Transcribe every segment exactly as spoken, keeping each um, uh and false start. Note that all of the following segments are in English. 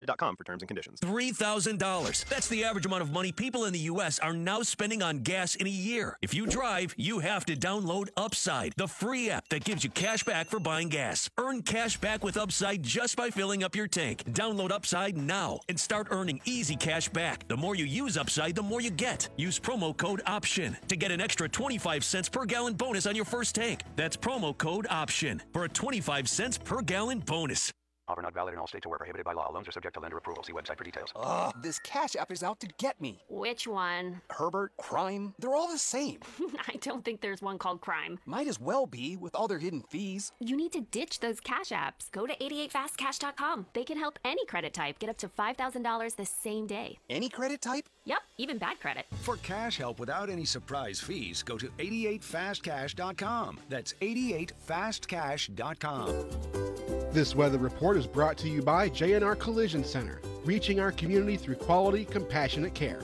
dot com for terms and conditions. three thousand dollars. That's the average amount of money people in the U S are now spending on gas in a year. If you drive, you have to download Upside, the free app that gives you cash back for buying gas. Earn cash back with Upside just by filling up your tank. Download Upside now and start earning easy cash back. The more you use Upside, the more you get. Use promo code OPTION to get an extra twenty-five cents per gallon bonus on your first tank. That's promo code OPTION for a twenty-five cents per gallon bonus. Offer not valid in all states or where prohibited by law. Loans are subject to lender approval. See website for details. Ugh, this Cash App is out to get me. Which one? Herbert, Crime, they're all the same. I don't think there's one called Crime. Might as well be with all their hidden fees. You need to ditch those Cash Apps. Go to eighty-eight fast cash dot com. They can help any credit type get up to five thousand dollars the same day. Any credit type? Yep, even bad credit. For cash help without any surprise fees, go to eighty-eight fast cash dot com. That's eighty-eight fast cash dot com. This weather report is brought to you by J and R Collision Center, reaching our community through quality, compassionate care.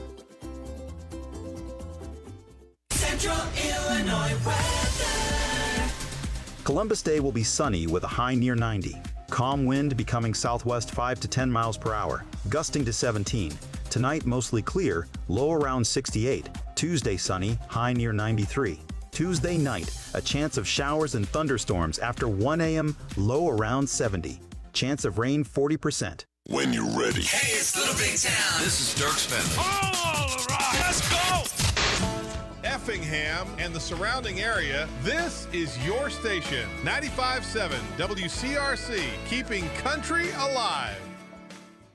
Central Illinois weather. Columbus Day will be sunny with a high near ninety. Calm wind becoming southwest five to ten miles per hour, gusting to seventeen. Tonight mostly clear, low around sixty-eight. Tuesday sunny, high near ninety-three. Tuesday night, a chance of showers and thunderstorms after one a m, low around seventy. Chance of rain forty percent. When you're ready. Hey, it's Little Big Town. This is Dirk Spender. All right, let's go. Effingham and the surrounding area, this is your station. ninety-five point seven W C R C, keeping country alive.